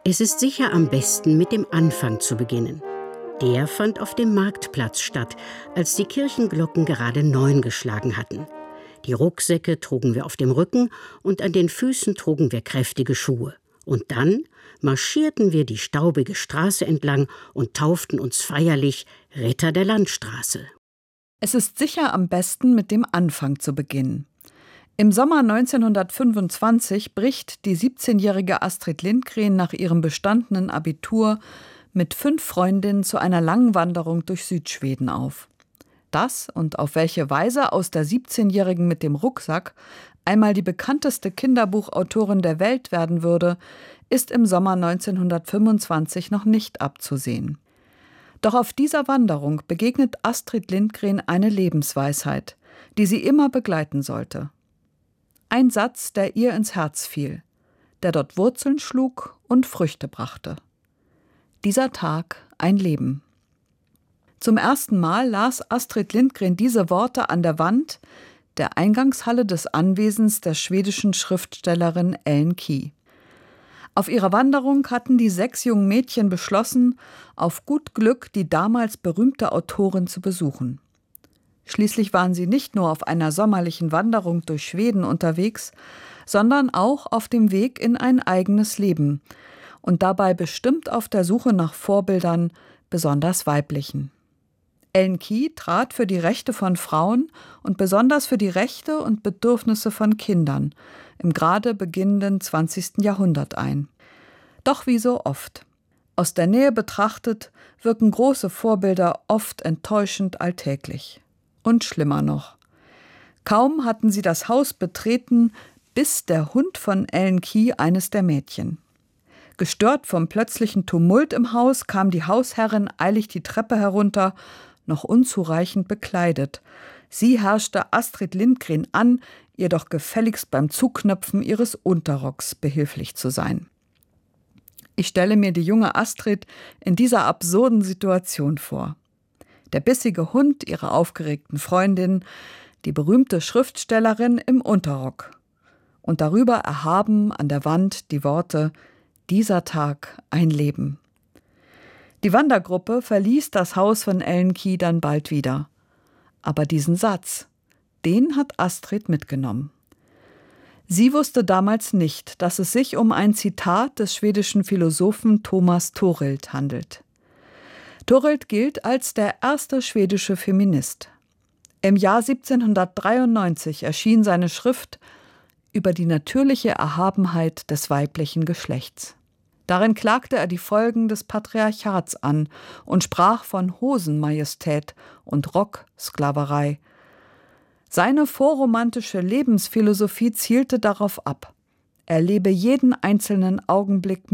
Es ist sicher am besten, mit dem Anfang zu beginnen. Der fand auf dem Marktplatz statt, als die Kirchenglocken gerade 9 geschlagen hatten. Die Rucksäcke trugen wir auf dem Rücken und an den Füßen trugen wir kräftige Schuhe. Und dann marschierten wir die staubige Straße entlang und tauften uns feierlich Ritter der Landstraße. Es ist sicher am besten, mit dem Anfang zu beginnen. Im Sommer 1925 bricht die 17-jährige Astrid Lindgren nach ihrem bestandenen Abitur mit 5 Freundinnen zu einer langen Wanderung durch Südschweden auf. Das und auf welche Weise aus der 17-Jährigen mit dem Rucksack einmal die bekannteste Kinderbuchautorin der Welt werden würde, ist im Sommer 1925 noch nicht abzusehen. Doch auf dieser Wanderung begegnet Astrid Lindgren eine Lebensweisheit, die sie immer begleiten sollte. Ein Satz, der ihr ins Herz fiel, der dort Wurzeln schlug und Früchte brachte. Dieser Tag ein Leben. Zum ersten Mal las Astrid Lindgren diese Worte an der Wand der Eingangshalle des Anwesens der schwedischen Schriftstellerin Ellen Key. Auf ihrer Wanderung hatten die 6 jungen Mädchen beschlossen, auf gut Glück die damals berühmte Autorin zu besuchen. Schließlich waren sie nicht nur auf einer sommerlichen Wanderung durch Schweden unterwegs, sondern auch auf dem Weg in ein eigenes Leben und dabei bestimmt auf der Suche nach Vorbildern, besonders weiblichen. Ellen Key trat für die Rechte von Frauen und besonders für die Rechte und Bedürfnisse von Kindern im gerade beginnenden 20. Jahrhundert ein. Doch wie so oft. Aus der Nähe betrachtet wirken große Vorbilder oft enttäuschend alltäglich. Und schlimmer noch. Kaum hatten sie das Haus betreten, biss der Hund von Ellen Key eines der Mädchen. Gestört vom plötzlichen Tumult im Haus kam die Hausherrin eilig die Treppe herunter, noch unzureichend bekleidet. Sie herrschte Astrid Lindgren an, ihr doch gefälligst beim Zuknöpfen ihres Unterrocks behilflich zu sein. Ich stelle mir die junge Astrid in dieser absurden Situation vor. Der bissige Hund ihrer aufgeregten Freundin, die berühmte Schriftstellerin im Unterrock. Und darüber erhaben an der Wand die Worte: Dieser Tag ein Leben. Die Wandergruppe verließ das Haus von Ellen Key dann bald wieder. Aber diesen Satz, den hat Astrid mitgenommen. Sie wusste damals nicht, dass es sich um ein Zitat des schwedischen Philosophen Thomas Torild handelt. Torild gilt als der erste schwedische Feminist. Im Jahr 1793 erschien seine Schrift über die natürliche Erhabenheit des weiblichen Geschlechts. Darin klagte er die Folgen des Patriarchats an und sprach von Hosenmajestät und Rocksklaverei. Seine vorromantische Lebensphilosophie zielte darauf ab: Er lebe jeden einzelnen Augenblick